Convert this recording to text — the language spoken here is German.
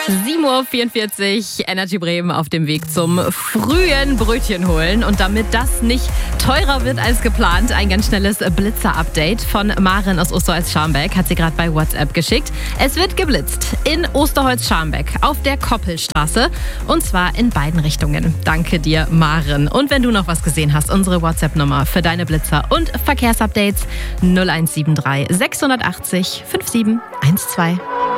7:44 Uhr, Energy Bremen auf dem Weg zum frühen Brötchen holen. Und damit das nicht teurer wird als geplant, ein ganz schnelles Blitzer-Update von Maren aus Osterholz-Scharmbeck, hat sie gerade bei WhatsApp geschickt. Es wird geblitzt in Osterholz-Scharmbeck auf der Koppelstraße und zwar in beiden Richtungen. Danke dir, Maren. Und wenn du noch was gesehen hast, unsere WhatsApp-Nummer für deine Blitzer und Verkehrsupdates 0173 680 5712.